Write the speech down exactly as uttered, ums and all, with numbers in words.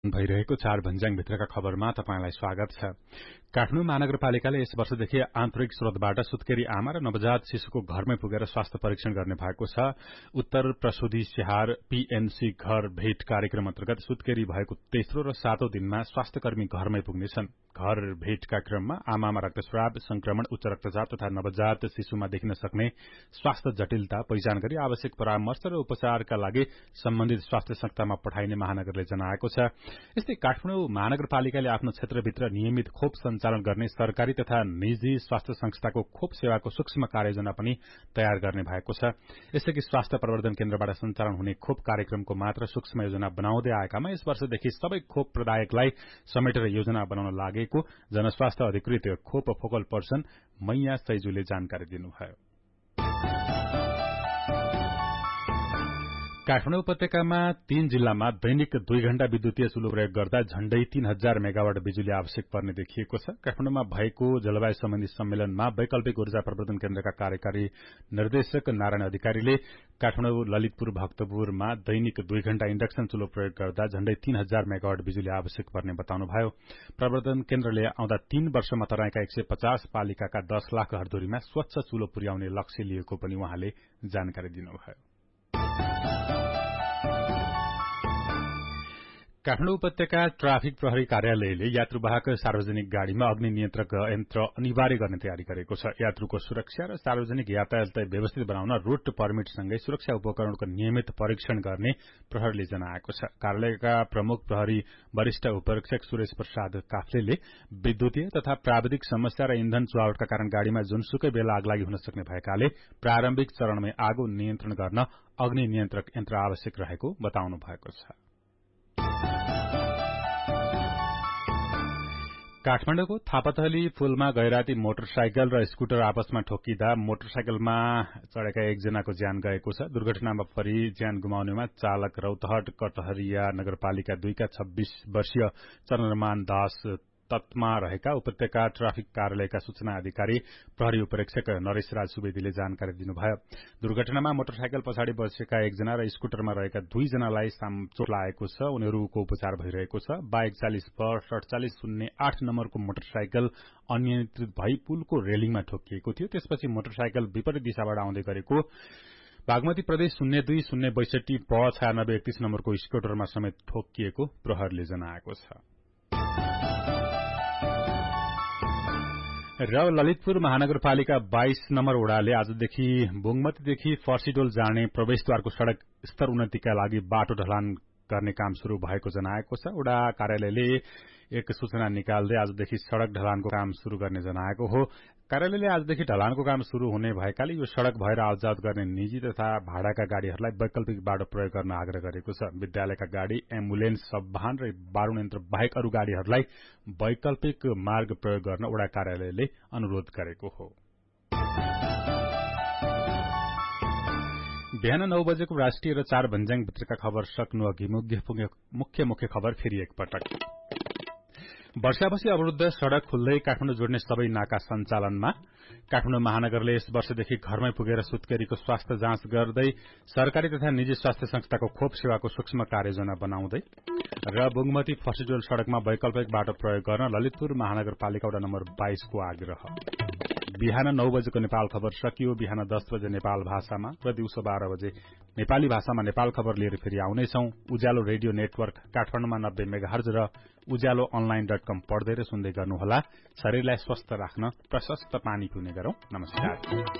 भइरहेको चार भन्ज्याङ भित्रका खबरमा तपाईंलाई स्वागत छ। काठमाडौँ महानगरपालिकाले यस वर्षदेखि आन्तरिक स्रोतबाट सुत्केरी आमा र नवजात शिशुको घरमै पुगेर स्वास्थ्य परीक्षण गर्ने भएको छ। उत्तर प्रसूति स्याहार पीएमसी घर भेट कार्यक्रम अन्तर्गत सुत्केरी भएको तेस्रो र सातौं दिनमा स्वास्थ्यकर्मी घरमै पुग्नेछन्। घर भेटका क्रममा आमामा रक्तस्राव, संक्रमण, उच्च रक्तचाप तथा नवजात शिशुमा देखिन सक्ने स्वास्थ्य जटिलता पहिचान गरी आवश्यक परामर्श र उपचारका लागि सम्बन्धित स्वास्थ्य संस्थामा पठाइने महानगरले जनाएको छ। यस्तै काठमाडौँ महानगरपालिकाले आफ्नो क्षेत्रभित्र नियमित खोप सञ्चालन गर्ने सरकारी तथा निजी स्वास्थ्य संस्थाको खोप सेवाको सूक्ष्म कार्ययोजना पनि तयार गर्ने भएको छ। यसैगरी स्वास्थ्य प्रवर्धन केन्द्रबाट सञ्चालन हुने खोप कार्यक्रमको मात्र सूक्ष्म योजना बनाउँदै आएकामा यस वर्षदेखि सबै खोप प्रदायकलाई समेटेर योजना बनाउन लागेको जनस्वास्थ्य अधिकृत खोप फोकल पर्सन मैया सैजुले जानकारी दिनुभयो। काठमाडौँ उपत्यकामा तीन जिल्लामा दैनिक दुई घण्टा विद्युतीय चुलो प्रयोग गर्दा झण्डै तीन हजार मेगावाट बिजुली आवश्यक पर्ने देखिएको छ। काठमाडौँमा भएको जलवायु सम्बन्धी सम्मेलनमा वैकल्पिक ऊर्जा प्रवर्धन केन्द्रका कार्यकारी निर्देशक नारायण अधिकारीले काठमाडौँ, ललितपुर, भक्तपुरमा दैनिक दुई घण्टा इन्डक्सन चुलो प्रयोग गर्दा झण्डै तीन हजार मेगावाट बिजुली आवश्यक पर्ने बताउनुभयो। प्रवर्धन केन्द्रले आउँदा तीन वर्षमा तराईका एक सय पचास पालिकाका दश लाख घरधुरीमा स्वच्छ चुलो पुर्याउने लक्ष्य लिएको पनि उहाँले जानकारी दिनुभयो। काठमाडौँ उपत्यका ट्राफिक प्रहरी कार्यालयले यात्रुवाहक सार्वजनिक गाड़ीमा अग्नि नियन्त्रक यन्त्र अनिवार्य गर्ने तयारी गरेको छ। यात्रुको सुरक्षा र सार्वजनिक यातायातलाई व्यवस्थित बनाउन रूट पर्मिटसँगै सुरक्षा उपकरणको नियमित परीक्षण गर्ने प्रहरीले जनाएको छ। कार्यालयका प्रमुख प्रहरी वरिष्ठ उपरीक्षक सुरेश प्रसाद काफ्लेले विद्युतीय तथा प्राविधिक समस्या र इन्धन चुहावटका कारण गाड़ीमा जुनसुकै बेला आगलागी हुन सक्ने भएकाले प्रारम्भिक चरणमै आगो नियन्त्रण गर्न अग्नि नियन्त्रक यन्त्र आवश्यक रहेको बताउनु भएको छ। काठमाडौँको थापाथली पुलमा गैराती मोटरसाइकल र स्कूटर आपसमा ठोकिँदा मोटरसाइकलमा चढ़ेका एकजनाको ज्यान गएको छ। दुर्घटनामा परि ज्यान गुमाउनेमा चालक रौतहट कटहरिया नगरपालिका दुईका छब्बीस वर्षीय चन्द्रमान दास तत्मा रहेका उपत्यका ट्राफिक कार्यालयका सूचना अधिकारी प्रहरी उपरीक्षक नरेश राज सुवेदीले जानकारी दिनुभयो। दुर्घटनामा मोटरसाइकल पछाडि बसेका एकजना र स्कूटरमा रहेका दुईजनालाई चोट लागेको छ। उनीहरूको उपचार भइरहेको छ। बाइक चालिस प सड़चालिस शून्य आठ नम्बरको मोटरसाइकल अनियन्त्रित भई पुलको रेलिङमा ठोकिएको थियो। त्यसपछि मोटरसाइकल विपरीत दिशाबाट आउँदै गरेको बागमती प्रदेश शून्य दुई शून्य बैसठी प छयानब्बे एकतीस नम्बरको स्कूटरमा समेत ठोकिएको प्रहरीले जनाएको छ। र ललितपुर महानगरपालिका बाइस नम्बर वडाले आजदेखि बोङमतीदेखि फर्सीडोल जाने प्रवेशद्वारको सड़क स्तर उन्नतिका लागि बाटो ढलान गर्ने काम शुरू भएको जनाएको छ। वडा कार्यालयले एक सूचना निकाल्दै आजदेखि सड़क ढलानको काम शुरू गर्ने जनाएको हो। कार्यालयले आजदेखि ढलानको काम शुरू हुने भएकाले यो सड़क भएर आवतजावत गर्ने निजी तथा भाडाका गाड़ीहरूलाई वैकल्पिक बाटो प्रयोग गर्न आग्रह गरेको छ। विद्यालयका गाड़ी, एम्बुलेन्स, सबवाहन र बारूण यन्त्र बाहेक अरू गाड़ीहरूलाई वैकल्पिक मार्ग प्रयोग गर्न वडा कार्यालयले अनुरोध गरेको हो। बिहान नौ बजेको राष्ट्रिय र चार भन्ज्याङ भित्रका खबर सक्नु अघि मुख्य मुख्य खबर फेरि एकपटक। वर्षापछि अवरुद्ध सड़क खुल्दै काठमाडौँ जोड्ने सबै नाका सञ्चालनमा। काठमाडौँ महानगरले यस वर्षदेखि घरमै पुगेर सुत्केरीको स्वास्थ्य जाँच गर्दै सरकारी तथा निजी स्वास्थ्य संस्थाको खोप सेवाको सूक्ष्म कार्ययोजना बनाउँदै र बोङमती फर्सीडोल सड़कमा वैकल्पिक बाटो प्रयोग गर्न ललितपुर महानगरपालिका वडा नम्बर बाइस को आग्रह। बिहान नौ बजेको नेपाल खबर सकियो। बिहान दस बजे नेपाल भाषामा र दिउँसो बाह्र बजे नेपाली भाषामा नेपाल खबर लिएर फेरि आउनेछौं। उज्यालो रेडियो नेटवर्क काठमाडौँमा नब्बे मेगाहर्ज र उज्यालो अनलाइन डट कम पढ्दै र सुन्दै गर्नुहोला। शरीरलाई स्वस्थ राख्न प्रशस्त पानी पिउने गरौं। नमस्कार।